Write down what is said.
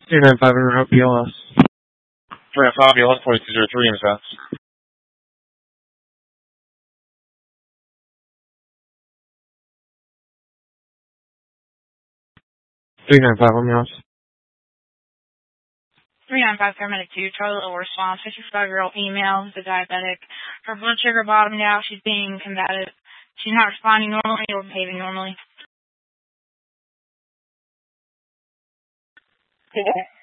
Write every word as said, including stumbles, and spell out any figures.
three nine five in route B L S. three nine five B L S forty-two zero three in advance. three nine five on the house. three nine five paramedic two, Charlie Little response, fifty-five-year-old female, is a diabetic. Her blood sugar bottomed out. She's being combative. She's not responding normally or behaving normally. Okay.